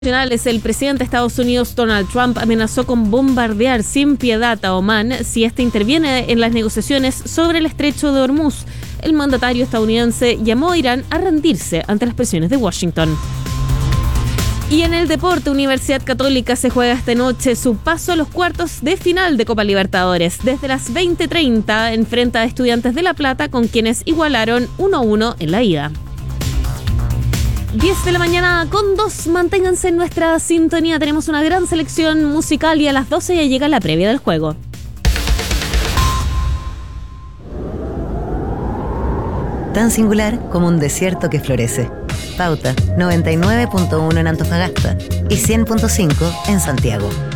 El presidente de Estados Unidos, Donald Trump, amenazó con bombardear sin piedad a Omán si éste interviene en las negociaciones sobre el estrecho de Hormuz. El mandatario estadounidense llamó a Irán a rendirse ante las presiones de Washington. Y en el deporte, Universidad Católica se juega esta noche su paso a los cuartos de final de Copa Libertadores. Desde las 20:30 enfrenta a Estudiantes de La Plata, con quienes igualaron 1-1 en la ida. 10 de la mañana con 2, manténganse en nuestra sintonía, tenemos una gran selección musical y a las 12 ya llega la previa del juego. Tan singular como un desierto que florece. Pauta 99.1 en Antofagasta y 100.5 en Santiago.